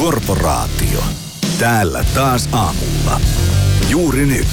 Korporaatio. Täällä taas aamulla. Juuri nyt.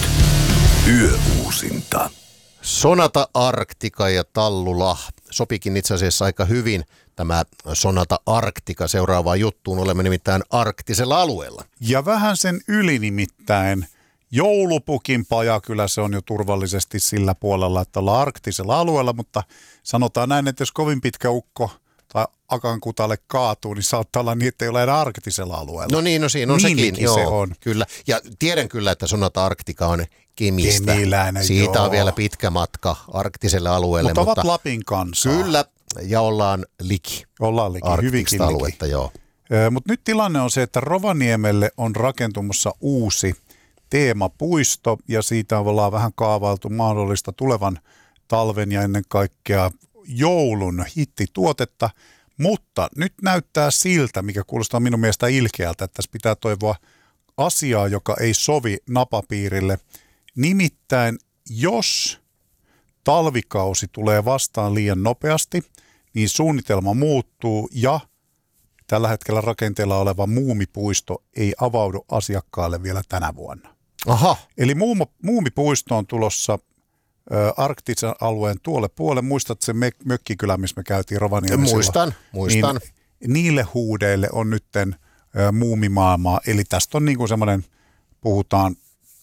Yöuusinta. Sonata Arctica ja Tallula sopikin itse asiassa aika hyvin tämä Sonata Arctica seuraavaan juttuun. Olemme nimittäin arktisella alueella. Ja vähän sen yli nimittäin. Joulupukin paja, kyllä se on jo turvallisesti sillä puolella, että ollaan arktisella alueella, mutta sanotaan näin, että jos kovin pitkä ukko tai akankutalle kaatuu, niin saattaa olla niin, että ei ole enää arktisella alueella. No niin, no siinä on sekin. Joo, se on. Kyllä. Ja tiedän kyllä, että Sonata Arctica on Kemistä. Kemiläinen, siitä joo. on vielä pitkä matka arktiselle alueelle. Mutta ovat Lapin kansaa. Kyllä, ja ollaan liki. Ollaan liki, hyvinkin aluetta, liki. joo. Mutta nyt tilanne on se, että Rovaniemelle on rakentumassa uusi teemapuisto, ja siitä ollaan vähän kaavailtu mahdollista tulevan talven ja ennen kaikkea joulun hittituotetta, mutta nyt näyttää siltä, mikä kuulostaa minun mielestä ilkeältä, että tässä pitää toivoa asiaa, joka ei sovi napapiirille. Nimittäin, jos talvikausi tulee vastaan liian nopeasti, niin suunnitelma muuttuu ja tällä hetkellä rakenteella oleva muumipuisto ei avaudu asiakkaalle vielä tänä vuonna. Aha. Eli muumipuisto on tulossa arktisen alueen tuolle puolelle. Muistatko se mökkikylä, missä me käytiin Rovaniemellä? Muistan. Niin niille huudeille on nytten muumimaailmaa. Eli tästä on niin kuin semmoinen, puhutaan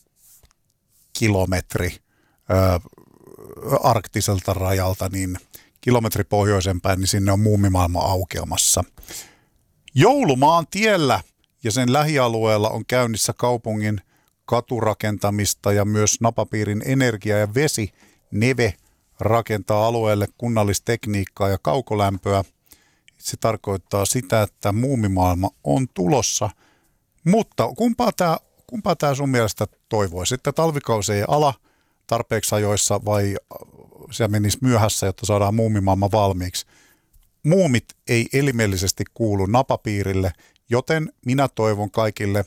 kilometri arktiselta rajalta, niin kilometri pohjoisempään, niin sinne on muumimaailma aukeamassa. Joulumaan tiellä ja sen lähialueella on käynnissä kaupungin katurakentamista ja myös napapiirin energia- ja vesi Neve rakentaa alueelle kunnallistekniikkaa ja kaukolämpöä. Se tarkoittaa sitä, että muumimaailma on tulossa, mutta kumpaa tämä sun mielestä toivoisi, että talvikausi ei ala tarpeeksi ajoissa vai se menisi myöhässä, jotta saadaan muumimaailma valmiiksi. Muumit ei elimellisesti kuulu napapiirille, joten minä toivon kaikille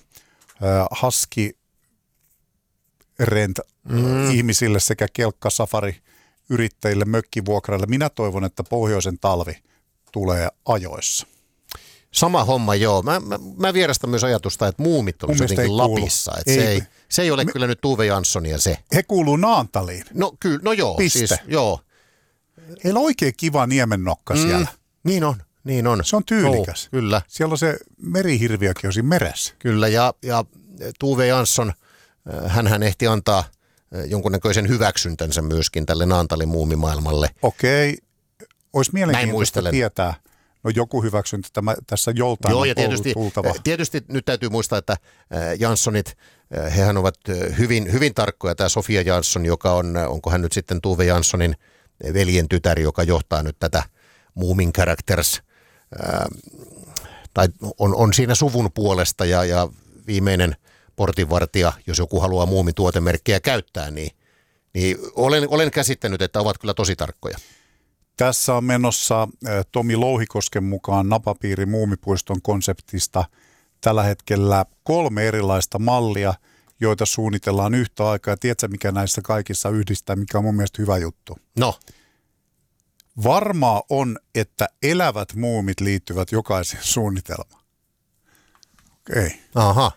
ihmisille sekä kelkkasafari-yrittäjille, mökkivuokraille. Minä toivon, että pohjoisen talvi tulee ajoissa. Sama homma, joo. Mä vierastan myös ajatusta, että muumit on jotenkin Lapissa. Että se ei ole kyllä nyt Tuve Janssonia se. He kuuluu Naantaliin. No kyllä, no joo. Piste. Siis, joo. Heillä on oikein kiva niemennokka siellä. Niin on. Se on tyylikäs. Kyllä. Siellä on se merihirviökin on siinä meressä. Kyllä, ja Tuve Jansson, hänhän ehti antaa jonkunnäköisen hyväksyntänsä myöskin tälle Naantalin muumimaailmalle. Okei. Olisi mielenkiintoista tietää. No joku hyväksyntä tässä joltain on tultava. Tietysti nyt täytyy muistaa, että Janssonit, hehän ovat hyvin tarkkoja. Tämä Sofia Jansson, joka onko hän nyt sitten Tuve Janssonin veljen tytär, joka johtaa nyt tätä Moomin Characters, tai on siinä suvun puolesta ja viimeinen portinvartija, jos joku haluaa muumituotemerkkejä käyttää, niin olen käsittänyt, että ovat kyllä tosi tarkkoja. Tässä on menossa Tomi Louhikosken mukaan napapiiri muumipuiston konseptista tällä hetkellä 3 erilaista mallia, joita suunnitellaan yhtä aikaa. Tiedätkö, mikä näissä kaikissa yhdistää, mikä on mun mielestä hyvä juttu? No. Varmaa on, että elävät muumit liittyvät jokaiseen suunnitelmaan. Okei. Aha.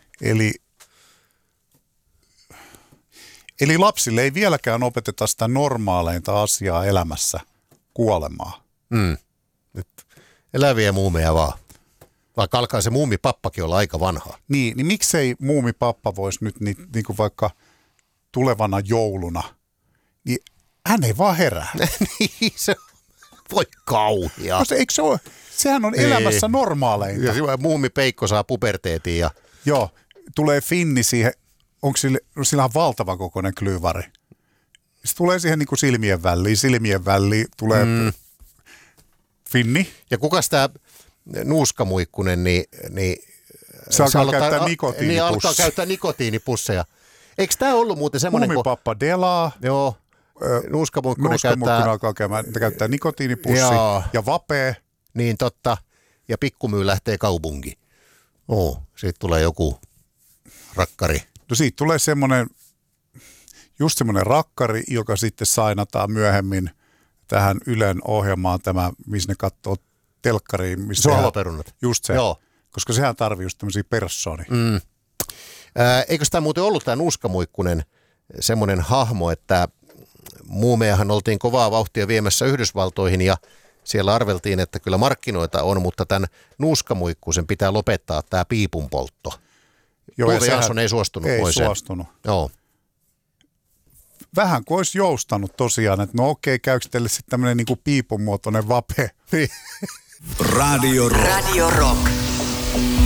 Eli lapsille ei vieläkään opeteta sitä normaaleinta asiaa elämässä, kuolemaa. Nyt eläviä muumeja vaan. Vaikka alkaa se muumipappakin olla aika vanha. Niin miksei muumipappa voisi nyt niin kuin vaikka tulevana jouluna, niin hän ei vaan herää. Niin se voi kauhia. No eikö se ole? Sehän on elämässä normaaleinta. Ja muumipeikko saa puberteetin ja... Joo, tulee finni siihen. Onko sillä on valtava kokoinen klyyvari. Se tulee siihen niin kuin silmien väliin tulee finni. Ja kukas tämä nuuskamuikkunen, niin se alkaa käyttää nikotiinipusseja. Niin alkaa käyttää nikotiinipusseja. Eikö tämä ollut muuten semmoinen... Muumipappa delaa. Joo. Nuuskamuikkunen alkaa käyttää nikotiinipussi ja vapee. Niin totta. Ja pikkumyy lähtee kaupunkiin. Siitä tulee joku rakkari. No siitä tulee semmoinen rakkari, joka sitten sainataan myöhemmin tähän Ylen ohjelmaan, missä ne katsoo telkkariin. Suolaperunat. Just se. Joo. koska sehän tarvii just tämmöisiä persoonia. Eikö tämä muuten ollut tämä Nuuskamuikkunen semmoinen hahmo, että muumejahan oltiin kovaa vauhtia viemässä Yhdysvaltoihin ja siellä arveltiin, että kyllä markkinoita on, mutta tämän Nuuskamuikkusen pitää lopettaa tämä piipunpoltto. Tuve Jansson ei suostunut pois. Ei suostunut. Joo. Vähän kuin olisi joustanut tosiaan, että no okei, käykö teille sitten tämmöinen niin kuin piipun muotoinen vape? Radio Rock.